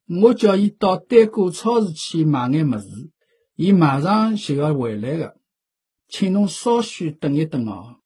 我叫伊到单过超市去买眼物事，伊马上就要回来的，请侬稍许等一等哦。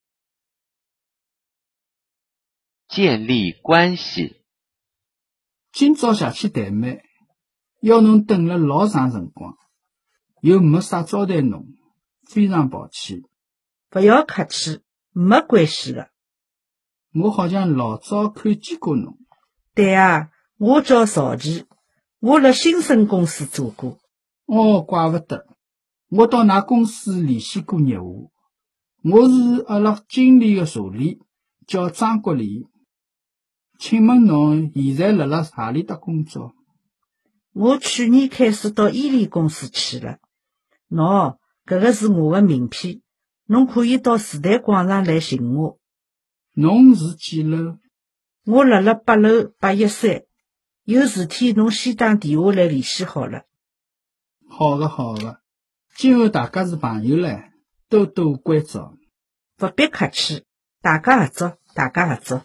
建立关系。 今朝下去谈媒，要侬等了老长辰光，又没啥招待侬，非常抱歉。 不要客气，没关系的。 我好像老早看见过侬。 对啊，我叫曹琪，我辣新生公司做过。 哦，怪不得，我到㑚公司联系过业务。我是阿拉经理的助理，叫张国礼。请问侬现在辣辣何里搭工作？ 我去年开始到伊利公司去了。喏，搿个是我的名片，侬可以到时代广场来寻我。 侬是几楼？ 我辣辣8楼813，有事体侬先打电话来联系好了。 好的，好的。今后大家是朋友唻，多多关照。 不必客气，大家合作，大家合作。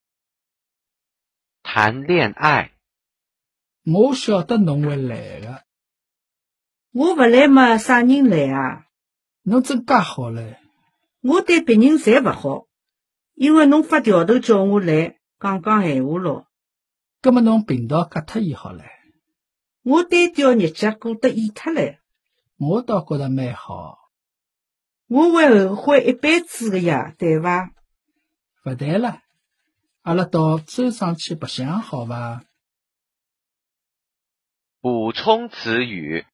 谈恋爱。 我晓得侬会来的。 我不来嘛，啥人来啊？ 侬真介好唻。 我对别人侪不好，因为侬发调头叫我来讲闲话咯。 葛么侬频道割脱伊好唻。 我单调日脚过得厌脱唻。 我倒觉得蛮好。 我会后悔一辈子的呀，对伐？ 勿谈了，阿拉到舟上去白相好伐？ 补充词语。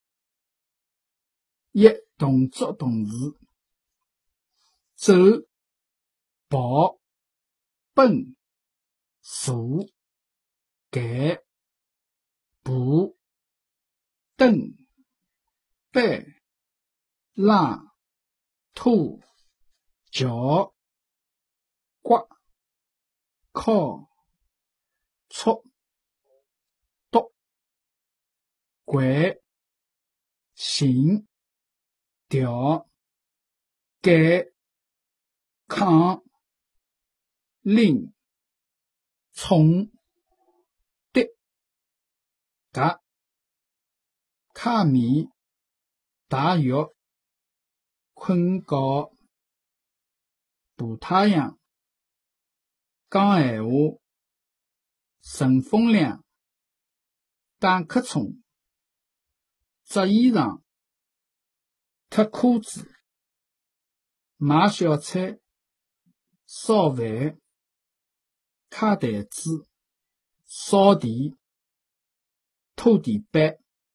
一、动作动词：走、跑、奔、坐、赶、爬、登、搬、拉、拖、撬、刮、敲、戳、剁、掼、行、调、改、扛、拎、冲、跌、夹、卡米、汏浴、困觉、爬太阳、讲闲话、乘风凉、打瞌冲、折衣裳、脱裤子、买小菜、烧饭、揩台子、扫地、拖地板。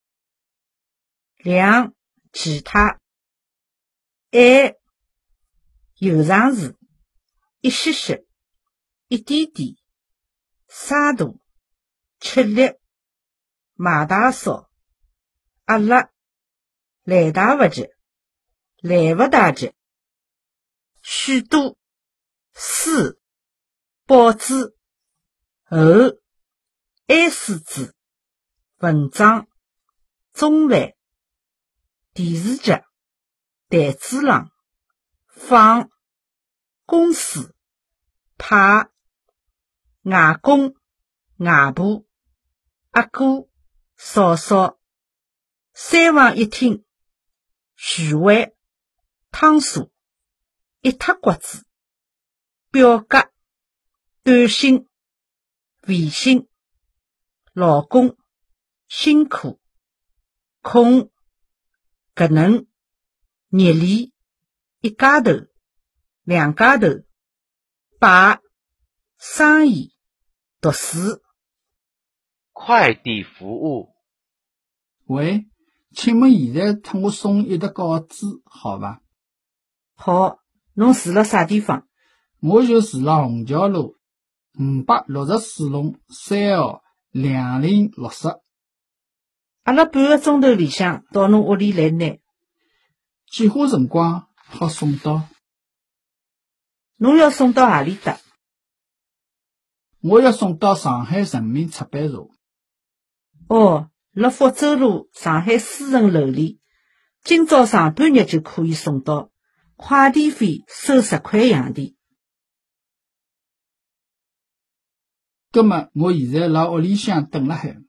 2. 其他。爱，有常时，一些些，一点点，沙大，吃力，买大少，压力，来大勿及，来勿大及，许多，书，报纸，后，爱书子，文章，中饭，电视剧，台子上，放，公司，派，外公，外婆，阿哥，嫂嫂，三房一厅，聚会，汤茶，一塌瓜子，表格，短信，微信，老公，辛苦，空，搿能，热恋，一家头，两家头，摆，生意，读书。 快递服务。 喂，请问现在替我送一沓稿子好伐？ 好，侬住辣啥地方？ 我就住辣虹桥路564弄3号2060。 阿拉半个钟头里向到侬屋里来拿。 几花辰光好送到？ 侬要送到何里搭？ 我要送到上海人民出版社。 哦，辣福州路上海书城楼里，今朝上半日就可以送到，快递费收10块洋钿。 葛么我现在辣屋里向等辣海。